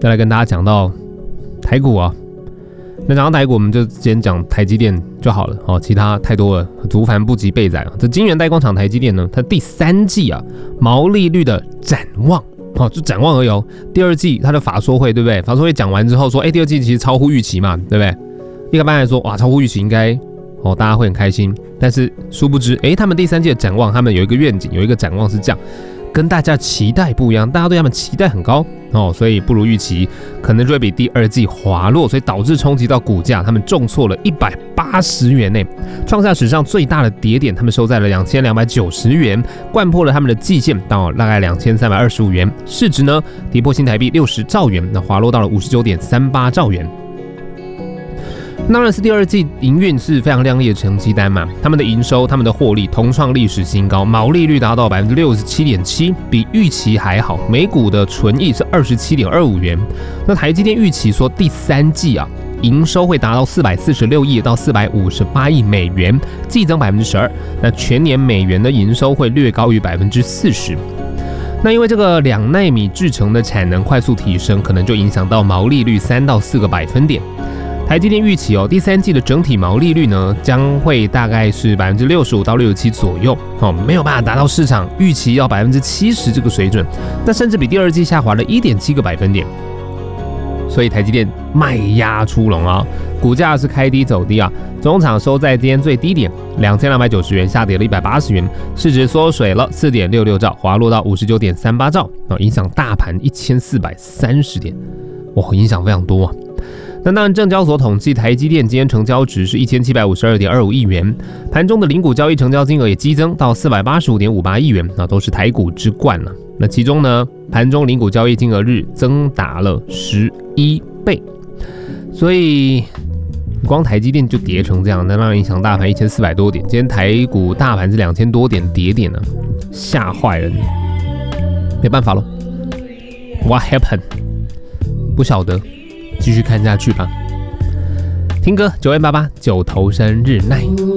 再来跟大家讲到台股啊。那讲到台股，我们就先讲台积电就好了哦，其他太多了，族繁不及备载。这晶圆代工厂台积电呢，它第3季啊毛利率的展望，就展望而已哦。第2季它的法说会，对不对？法说会讲完之后说，第2季其实超乎预期嘛，对不对？一般来说，哇，超乎预期应该大家会很开心。但是殊不知，他们第3季的展望，他们有一个愿景，有一个展望是这样。跟大家期待不一样，大家对他们期待很高所以不如预期，可能就会比第2季滑落，所以导致冲击到股价，他们重挫了180元呢，创下史上最大的跌点，他们收在了2290元，掼破了他们的季线到大概2325元，市值呢跌破新台币60兆元，那滑落到了59.38兆元。当然是第2季营运是非常亮丽的成绩单嘛，他们的营收、他们的获利同创历史新高，毛利率达到 67.7%， 比预期还好，每股的纯益是 27.25 元。那台积电预期说第3季啊，营收会达到446亿到458亿美元，季增 12%， 那全年美元的营收会略高于 40%。那因为这个2奈米制程的产能快速提升，可能就影响到毛利率3到4个百分点。台积电预期第3季的整体毛利率呢，将会大概是 65% 到67% 左右没有办法达到市场预期要 70% 这个水准，那甚至比第2季下滑了 1.7个百分点。所以台积电卖压出笼啊，股价是开低走低啊，中场收在今天最低点2290元，下跌了180元，市值缩水了 4.66 兆，滑落到 59.38 兆影响大盘1430点，哇，影响非常多啊。那当然，证交所统计台积电今天成交值是 1752.25 亿元，盘中的零股交易成交金额也激增到 485.58 亿元，那都是台股之冠了。那其中呢，盘中零股交易金额日增达了11倍，所以光台积电就跌成这样，那当然影响大盘1400多点。今天台股大盘是2000多点跌点呢，吓坏人，没办法咯 What happened？ 不晓得。继续看下去吧。听歌988九头生日奈。